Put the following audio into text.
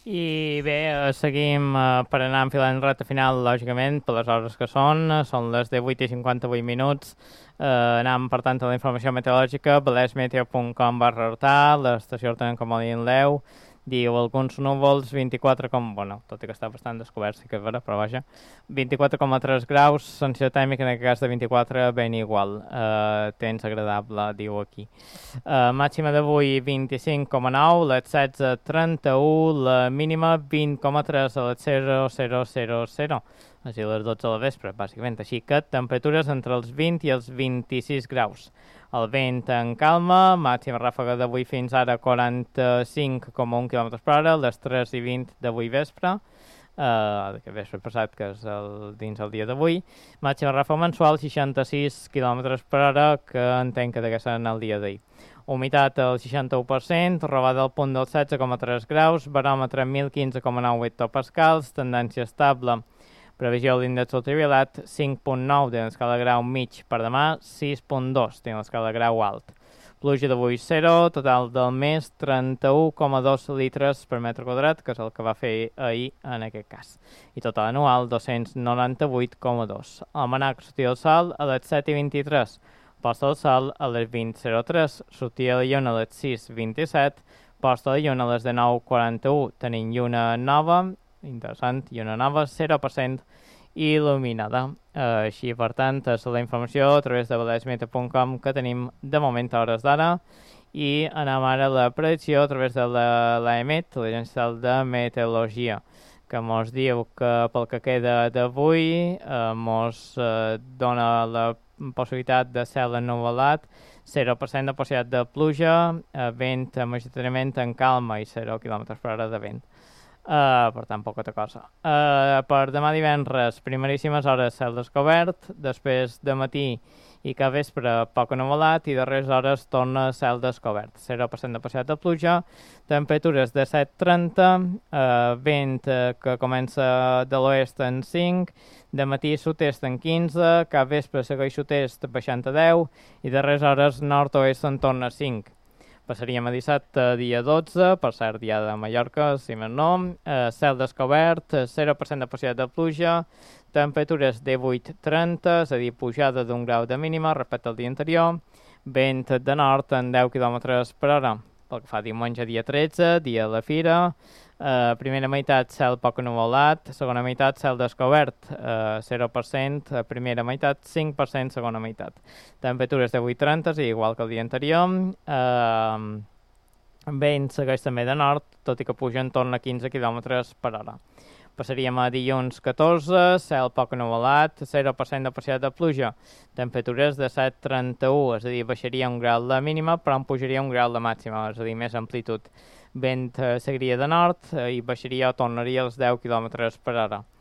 I bé, seguim per anar enfilant recta final, lògicament, per les hores que són les 18:58. Anem, per tant, a la informació meteorològica, balesmeteo.com/hortar, l'estació el tenen com a l'Inleu, diu alguns núvols, 24, bueno, tot i que està bastant descobert, sí que és vera, però vaja, 24,3 graus, sensació tèrmica en aquest cas de 24, ben igual, temps agradable, diu aquí. Màxima d'avui 25,9, les 16:31, la mínima 20,3 a les 0000, així a les 12 de la vespre, bàsicament. Així que temperatures entre els 20 i els 26 graus. El vent en calma, màxima ràfaga d'avui fins ara 45,1 km per hora, les 3:20 d'avui vespre, que vespre passat, que és dins el dia d'avui. Màxima ràfaga mensual 66 km per hora, que entenc que degué ser en el dia d'ahir. Humitat al 61%, robada al punt dels 16,3 graus, baròmetre 1015,9 hectopascals, tendència estable. Previsió de l'índex ultraviolat 5,9 de l'escala grau mig per demà, 6,2 de l'escala grau alt. Pluja d'avui 0, total del mes 31,2 litres per metre quadrat, que és el que va fer ahir en aquest cas. I total anual 298,2. Almanac sortia el sol a les 7:23, posta del sol a les 20:03, sortia la lluna a les 6:27, posta de lluna a les 19:41, tenim lluna nova, interessant, i una nova 0% il·luminada. Així, per tant, és la informació a través de balesmeta.com que tenim de moment a hores d'ara, i anem ara a la predicció a través de l'AEMET, l'Agència de Meteorologia, que mos diu que pel que queda d'avui mos dona la possibilitat de cel ennuvolat, 0% de possibilitat de pluja, vent majoritàriament en calma i 0 km per hora de vent. Per tant, poca cosa. Per demà divendres, primeríssimes hores cel descobert, després de matí i cap vespre poc ennuvolat, i darreres hores torna cel descobert, 0% de possibilitat de pluja, temperatures de 7,30, vent que comença de l'oest en 5, de matí sud-est en 15, cap vespre segueix sud-est baixant a 10, i darreres hores nord-oest en torna a 5. Passaríem a dissabte, dia 12, per cert, dia de Mallorca, si més no, cel descobert, 0% de possibilitat de pluja, temperatures de 8,30, és a dir, pujada d'un grau de mínima respecte al dia anterior, vent de nord en 10 km per hora. Pel que fa diumenge, dia 13, dia de la fira, primera meitat cel poc ennuvolat, segona meitat cel descobert, 0%, primera meitat, 5% segona meitat. Temperatures de 8,30, igual que el dia anterior, vent segueix també de nord, tot i que puja en torn a 15 km per hora. Passaríem a dilluns 14, cel poc ennuvolat, 0% de possibilitat de pluja, temperatures de 7,31, és a dir, baixaria un grau la mínima, però en pujaria un grau la màxima, és a dir, més amplitud. Vent seguiria de nord i baixaria o tornaria als 10 km per hora.